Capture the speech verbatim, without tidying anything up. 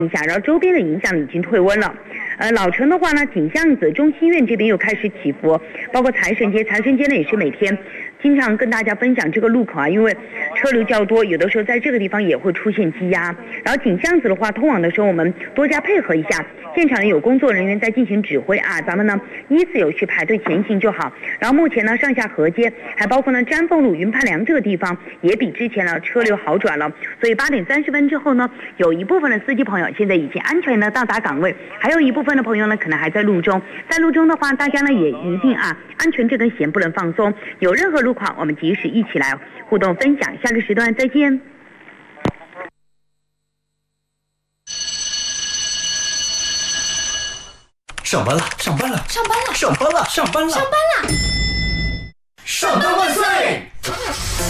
一下，然后周边的影响已经退温了。呃，老城的话呢，锦巷子、中心苑这边又开始起伏，包括财神街，财神街呢也是每天经常跟大家分享这个路口啊，因为车流较多，有的时候在这个地方也会出现积压。然后锦巷子的话，通往的时候我们多加配合一下，现场呢有工作人员在进行指挥啊，咱们呢依次有序排队前行就好。然后目前呢，上下河街还包括呢詹凤路、云盘梁这个地方也比之前呢车流好转了，所以八点三十分之后呢，有一部分的司机朋友现在已经安全的到达岗位，还有一部分的朋友呢可能还在路中。在路中的话，大家呢也一定啊安全这根弦不能放松，有任何路况我们及时一起来互动分享。下个时段再见。 上班了，上班了， 上班了， 上班了，上班了， 上班了， 上班万岁！